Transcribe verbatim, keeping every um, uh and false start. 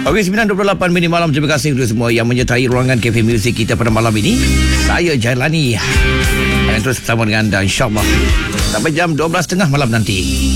Okey, sembilan dua puluh lapan minit malam. Terima kasih kepada semua yang menyertai ruangan Cafe Music kita pada malam ini. Saya Jailani. Dan terus bersama dengan anda, insyaAllah sampai jam dua belas tiga puluh malam nanti.